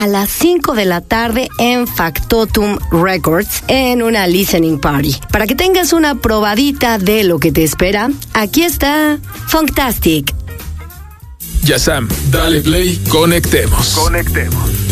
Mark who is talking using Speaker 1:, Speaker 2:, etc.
Speaker 1: a las 5 de la tarde en Factotum Records en una listening party. Para que tengas una probadita de lo que te espera, aquí está Funktastic.
Speaker 2: Ya Sam, dale play, conectemos.